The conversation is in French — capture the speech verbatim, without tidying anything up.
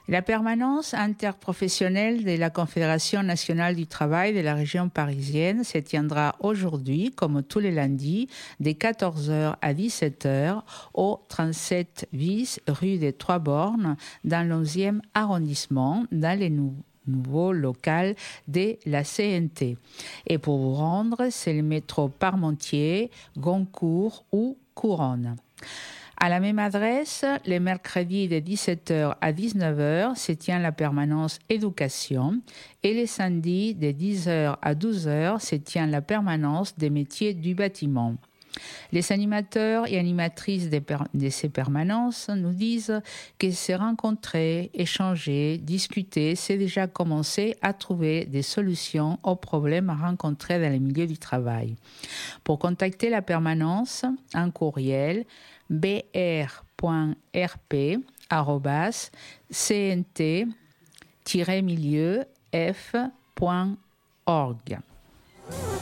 La permanence interprofessionnelle de la Confédération nationale du travail de la région parisienne se tiendra aujourd'hui, comme tous les lundis, de quatorze heures à dix-sept heures au trente-sept bis rue des Trois Bornes, dans l'onzième arrondissement, dans les nou- nouveaux locaux de la C N T. Et pour vous rendre, c'est le métro Parmentier, Goncourt ou Couronne. À la même adresse, les mercredis de dix-sept heures à dix-neuf heures se tient la permanence éducation et les samedis de dix heures à douze heures se tient la permanence des métiers du bâtiment. Les animateurs et animatrices de, per- de ces permanences nous disent que se rencontrer, échanger, discuter, c'est déjà commencer à trouver des solutions aux problèmes rencontrés dans le milieu du travail. Pour contacter la permanence, un courriel b r point r p arobase c n t tiret milieu f point org.